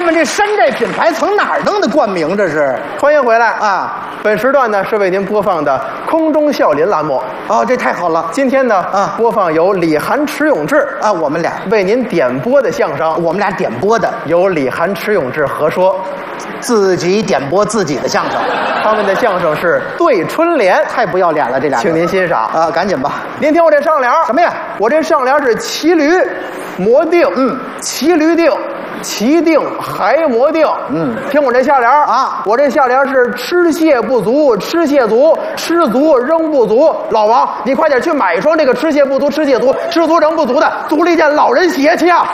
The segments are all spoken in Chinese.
们这山寨品牌从哪儿弄的冠名？这是欢迎回来啊！本时段呢是为您播放的空中笑林栏目。 哦，这太好了。 今天呢播放由李涵、迟永志啊，我们俩为您点播的相声， 我们俩点播的， 由李涵、迟永志合说， 自己点播自己的相声。 他们的相声是对春联， 太不要脸了，这俩请您欣赏啊，赶紧吧。 您听我这上联什么呀？ 我这上联是骑驴磨定，骑驴定。骑定还磨定，听我这下联啊，我这下联是吃蟹不足，吃蟹足，吃足扔不足。老王，你快点去买一双这个吃蟹不足，吃蟹足，吃足扔不足的足力健老人鞋去啊！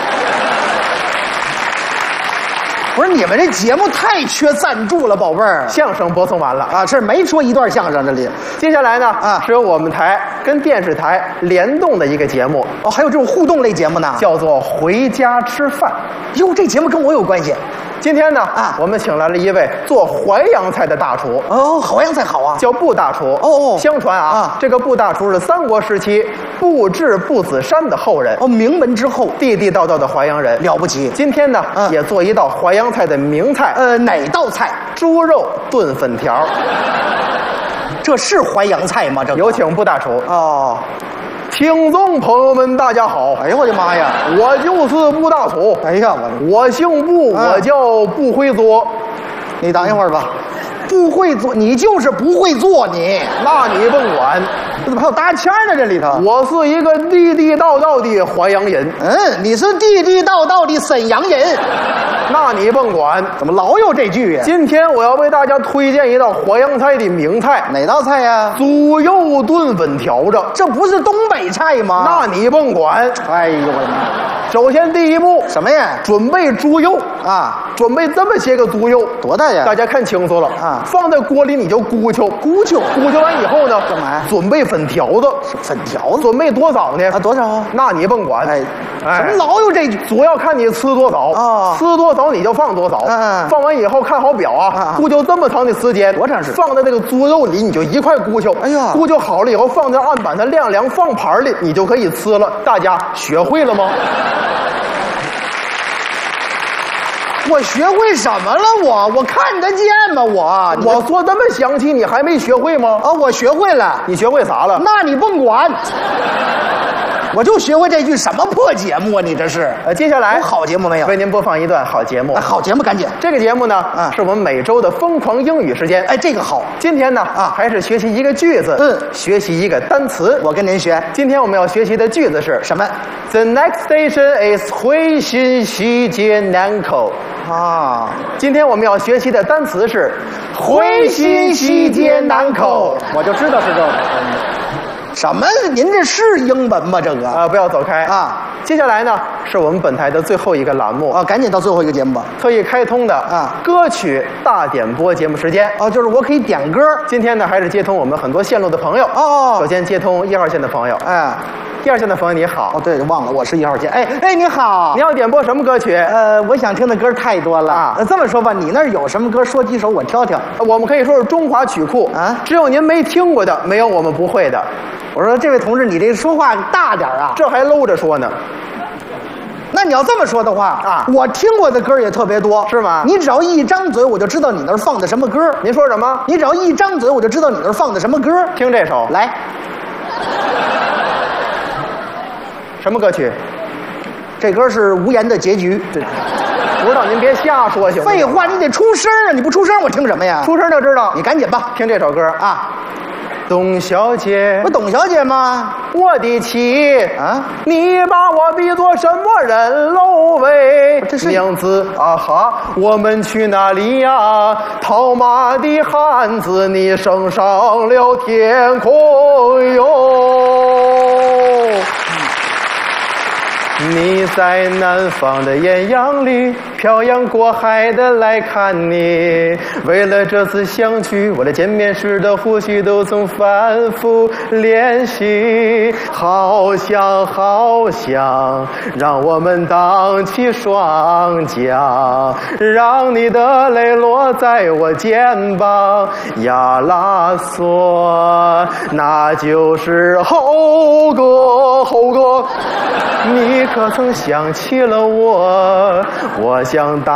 不是你们这节目太缺赞助了，宝贝儿。 相声播送完了啊，是没说一段相声这里。 接下来呢是由我们台跟电视台联动的一个节目哦，还有这种互动类节目呢， 叫做回家吃饭。 哟，这节目跟我有关系。 今天呢我们请来了一位做淮扬菜的大厨。 哦，淮扬菜好啊， 叫步大厨。 哦， 相传这个步大厨是三国时期步智步子山的后人。 哦，名门之后， 地地道道的淮扬人， 了不起。 今天呢也做一道淮扬菜的名菜。 哪道菜？ 猪肉炖粉条。 这是淮扬菜吗？这有请步大厨。 哦。 听众朋友们，大家好！ 哎呦我的妈呀， 我就是步大厨。 哎呀， 我姓步，我叫不会做。 你等一会儿吧，不会做，你就是不会做你。 那你甭管， 怎么还有搭腔呢？这里头， 我是一个地地道道的淮扬人。 你是地地道道的沈阳人。 那你甭管， 怎么老有这句呀？ 今天我要为大家推荐一道淮扬菜的名菜。 哪道菜呀？ 猪肉炖粉条子。 这不是东北菜吗？ 那你甭管。 哎呦我的妈！ 首先第一步什么呀？ 准备猪肉啊，准备这么些个猪肉， 多大呀？ 大家看清楚了啊！放在锅里你就咕啾完以后呢， 干嘛呀？ 准备粉条子。 粉条子准备多少呢？ 啊，多少啊？ 那你甭管。 怎么老有这句？ 主要看你吃多少啊，吃多少你就放多少。放完以后看好表啊，咕啾这么长的时间， 多长时间？ 放在这个猪肉里你就一块咕啾。哎呀，咕啾好了以后放在案板上晾凉，放盘里你就可以吃了。大家学会了吗？ 我学会什么了？我看得见吗？ 我说这么详细，你还没学会吗？ 啊，我学会了。 你学会啥了？ 那你甭管。我就学会这句，什么破节目啊？你这是？ 接下来好节目没有？ 为您播放一段好节目。 好节目，赶紧。 这个节目呢，是我们每周的疯狂英语时间。 哎，这个好。 今天呢，还是学习一个句子，学习一个单词。 我跟您学。 今天我们要学习的句子是什么 ？The next station is 回新西街南口。 啊， 今天我们要学习的单词是回新西街南口。 我就知道是这个。什么？您这是英文吗？这个不要走开啊！接下来呢，是我们本台的最后一个栏目啊，赶紧到最后一个节目吧。 特意开通的歌曲大点播节目时间就是我可以点歌。 今天呢，还是接通我们很多线路的朋友首先接通1号线的朋友。1号线的朋友你好。 对，忘了我是1号线。哎，你好， 你要点播什么歌曲？ 我想听的歌太多了这么说吧，你那儿有什么歌，说几首我挑挑。 我们可以说是中华曲库只有您没听过的，没有我们不会的。 我说这位同志，你这说话大点啊！ 这还搂着说呢。 那你要这么说的话我听过的歌也特别多， 是吗？ 你只要一张嘴，我就知道你那儿放的什么歌。 您说什么？ 你只要一张嘴，我就知道你那儿放的什么歌。 听这首， 来。 什么歌曲？ 这歌是《无言的结局》。 不知道您别瞎说行吗？ 废话，你得出声啊！你不出声，我听什么呀？ 出声就知道。 你赶紧吧， 听这首歌啊。董小姐， 不董小姐吗？ 我的妻你把我比作什么人喽喂？ 这是娘子啊哈，我们去哪里呀？套马的汉子，你升上了天空哟。你在南方的艳阳里漂洋过海的来看你，为了这次相聚，我的见面时的呼吸都曾反复练习。好想让我们荡起双桨，让你的泪落在我肩膀。呀啦嗦，那就是猴哥，你可曾想起了我？我想打